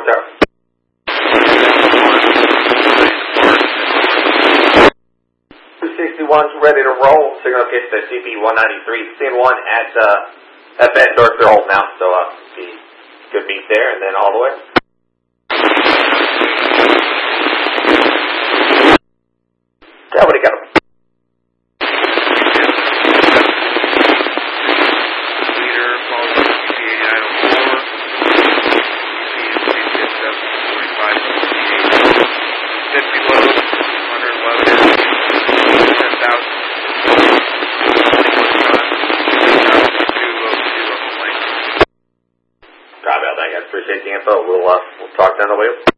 sir. 261's ready to roll. Signal gets to CP-193. Seeing one at Bettendorf. They're holding out, so see good meet there, and then all the way. Yeah, what do you got? Appreciate the info. We'll talk down the way.